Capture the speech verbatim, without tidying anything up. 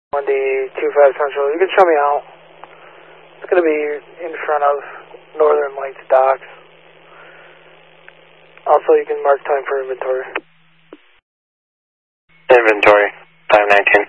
one D two five Central. You can show me out. It's going to be in front of Northern Lights docks. Also, you can mark time for inventory. Inventory, five nineteen.